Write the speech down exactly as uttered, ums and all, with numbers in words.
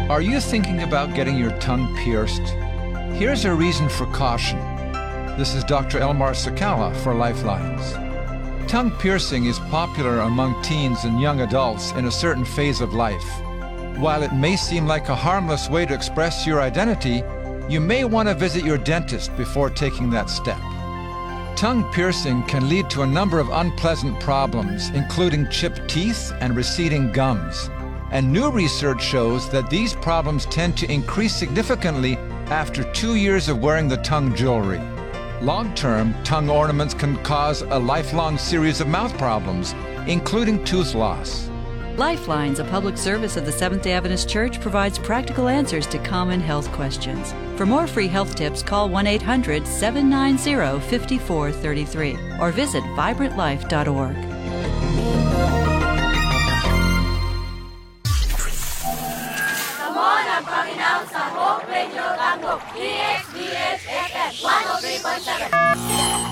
Are you thinking about getting your tongue pierced? Here's a reason for caution. This is Doctor Elmar Sakala for Lifelines. Tongue piercing is popular among teens and young adults in a certain phase of life. While it may seem like a harmless way to express your identity, you may want to visit your dentist before taking that step. Tongue piercing can lead to a number of unpleasant problems, including chipped teeth and receding gums. And new research shows that these problems tend to increase significantly after two years of wearing the tongue jewelry. Long-term, tongue ornaments can cause a lifelong series of mouth problems, including tooth loss. Lifelines, a public service of the Seventh-day Adventist Church, provides practical answers to common health questions. For more free health tips, call one eight hundred, seven nine zero, five four three three or visit vibrant life dot org. Hope Radio Tangok, D X D H F M one oh three point seven.